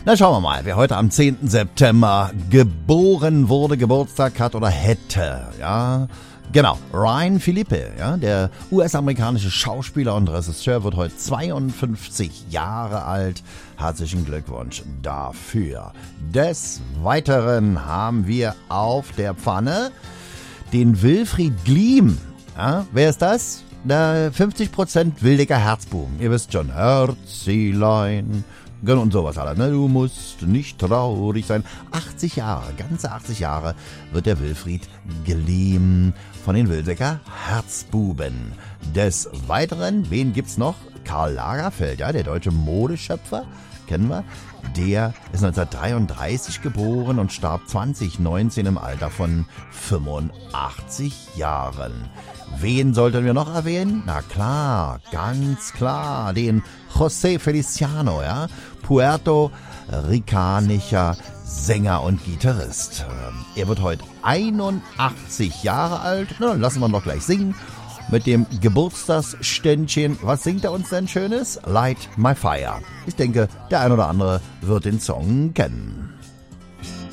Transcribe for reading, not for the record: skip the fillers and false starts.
Na, schauen wir mal, wer heute am 10. September geboren wurde, Geburtstag hat oder hätte, ja. Genau, Ryan Phillippe, ja, der US-amerikanische Schauspieler und Regisseur wird heute 52 Jahre alt. Herzlichen Glückwunsch dafür. Des Weiteren haben wir auf der Pfanne den Wilfried Gliem. Ja, wer ist das? Der 50% Wildecker Herzbuben. Ihr wisst schon, Herzilein und sowas alles. Ne? Du musst nicht traurig sein. 80 Jahre, ganze 80 Jahre wird der Wilfried Gliem von den Wildecker Herzbuben. Des Weiteren, wen gibt's noch? Karl Lagerfeld, ja, der deutsche Modeschöpfer, kennen wir. Der ist 1933 geboren und starb 2019 im Alter von 85 Jahren. Wen sollten wir noch erwähnen? Na klar, ganz klar, den José Feliciano, ja, puerto-ricanischer Sänger und Gitarrist. Er wird heute 81 Jahre alt. Na, lassen wir ihn doch gleich singen mit dem Geburtstagsständchen. Was singt er uns denn Schönes? Light My Fire. Ich denke, der ein oder andere wird den Song kennen.